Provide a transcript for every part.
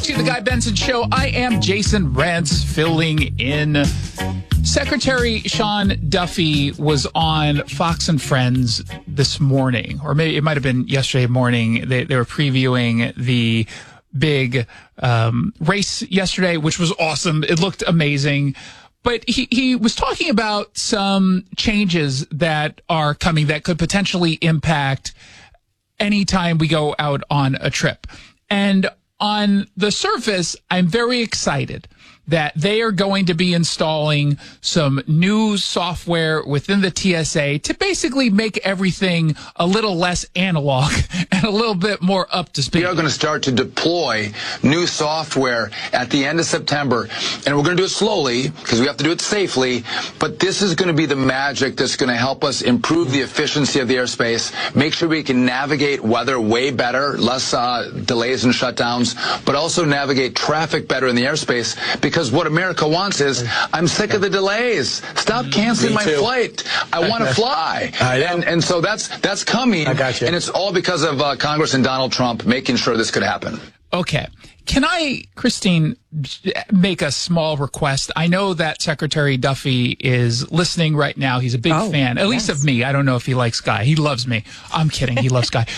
To the Guy Benson Show, I am Jason Rantz filling in. Secretary Sean Duffy was on Fox and Friends this morning, or maybe it might have been yesterday morning. They were previewing the big race yesterday, which was awesome. It looked amazing. But he was talking about some changes that are coming that could potentially impact anytime we go out on a trip. And on the surface, I'm very excited that they are going to be installing some new software within the TSA to basically make everything a little less analog and a little bit more up to speed. We are going to start to deploy new software at the end of September, and we're going to do it slowly because we have to do it safely, but this is going to be the magic that's going to help us improve the efficiency of the airspace, make sure we can navigate weather way better, less delays and shutdowns, but also navigate traffic better in the airspace, because what America wants is, I'm sick of the delays. Stop canceling my flight. I want to fly. And so that's coming. I got you. And it's all because of Congress and Donald Trump making sure this could happen. Okay. Can I, Christine, make a small request? I know that Secretary Duffy is listening right now. He's a big fan, at least of me. I don't know if he likes Guy. He loves me. I'm kidding. He loves Guy.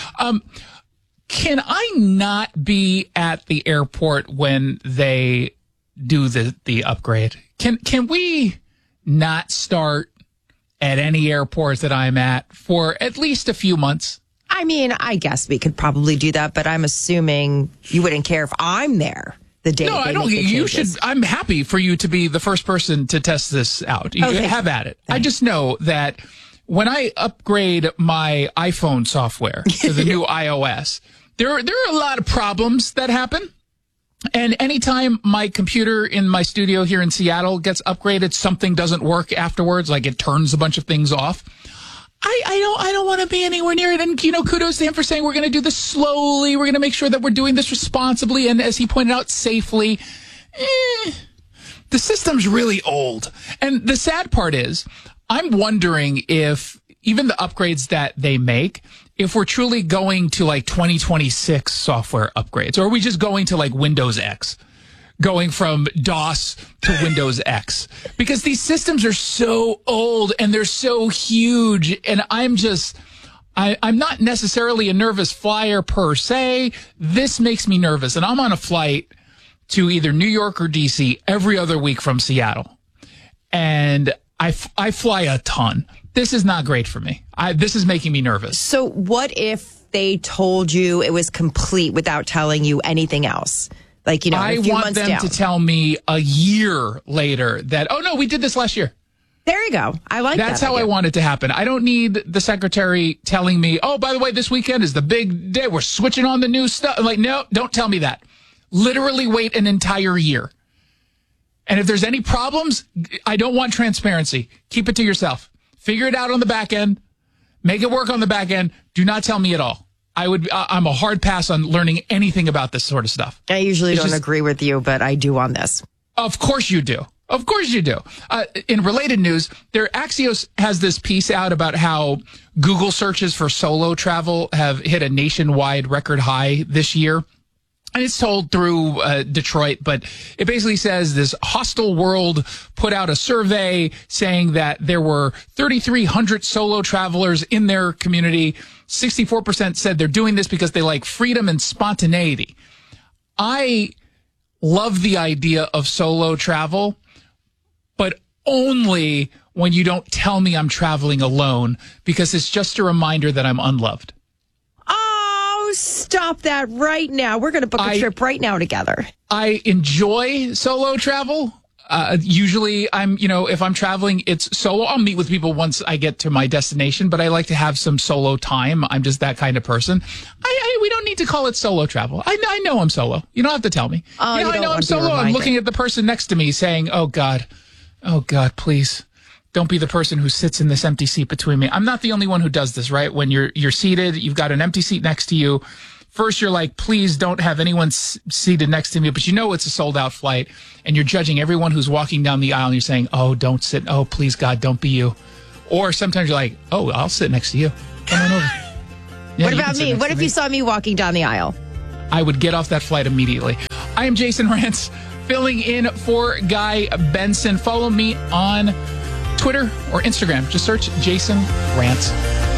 Can I not be at the airport when they do the upgrade? Can we not start at any airport that I'm at for at least a few months? I mean, I guess we could probably do that, but I'm assuming you wouldn't care if I'm there the day. No, I don't. You should. I'm happy for you to be the first person to test this out. You have at it. I just know that when I upgrade my iPhone software to the new iOS, there are a lot of problems that happen. And anytime my computer in my studio here in Seattle gets upgraded, something doesn't work afterwards, like it turns a bunch of things off. I don't want to be anywhere near it. And, kudos to him for saying we're going to do this slowly. We're going to make sure that we're doing this responsibly. And as he pointed out, safely. The system's really old. And the sad part is, I'm wondering if even the upgrades that they make, if we're truly going to like 2026 software upgrades, or are we just going to like Windows X, going from DOS to Windows X? Because these systems are so old and they're so huge, and I'm not necessarily a nervous flyer per se. This makes me nervous, and I'm on a flight to either New York or DC every other week from Seattle, and I fly a ton. This is not great for me. This is making me nervous. So what if they told you it was complete without telling you anything else? Like, I a few want months them down. to tell me a year later that, oh, no, we did this last year. There you go. I like that. That's how I want it to happen. I don't need the secretary telling me, oh, by the way, this weekend is the big day. We're switching on the new stuff. I'm like, no, don't tell me that. Literally wait an entire year. And if there's any problems, I don't want transparency. Keep it to yourself. Figure it out on the back end. Make it work on the back end. Do not tell me at all. I'm a hard pass on learning anything about this sort of stuff. I usually don't agree with you, but I do on this. Of course you do. Of course you do. In related news, Axios has this piece out about how Google searches for solo travel have hit a nationwide record high this year. And it's told through Detroit, but it basically says this Hostel World put out a survey saying that there were 3,300 solo travelers in their community. 64% said they're doing this because they like freedom and spontaneity. I love the idea of solo travel, but only when you don't tell me I'm traveling alone, because it's just a reminder that I'm unloved. Stop that right now. We're going to book a trip right now together. I enjoy solo travel. Usually if I'm traveling, it's solo. I'll meet with people once I get to my destination, but I like to have some solo time. I'm just that kind of person. We don't need to call it solo travel. I know I'm solo. You don't have to tell me. I know I'm solo. I'm looking at the person next to me saying, oh God, please. Don't be the person who sits in this empty seat between me. I'm not the only one who does this, right? When you're seated, you've got an empty seat next to you. First, you're like, please don't have anyone seated next to me, but it's a sold-out flight, and you're judging everyone who's walking down the aisle, and you're saying, oh, don't sit. Oh, please, God, don't be you. Or sometimes you're like, oh, I'll sit next to you. Come on over. Yeah, what about me? What if you saw me walking down the aisle? I would get off that flight immediately. I am Jason Rantz, filling in for Guy Benson. Follow me on Twitter or Instagram. Just search Jason Rantz.